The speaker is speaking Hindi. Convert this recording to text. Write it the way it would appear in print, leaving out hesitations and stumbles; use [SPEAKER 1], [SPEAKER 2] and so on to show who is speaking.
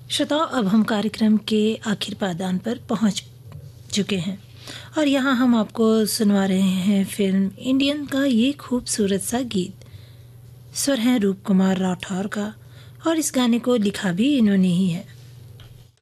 [SPEAKER 1] श्रोताओं, अब हम कार्यक्रम के आखिर पायदान पर पहुंच चुके हैं और यहाँ हम आपको सुनवा रहे हैं फिल्म इंडियन का ये खूबसूरत सा गीत। स्वर है रूप कुमार राठौर का और इस गाने को लिखा भी इन्होंने ही है।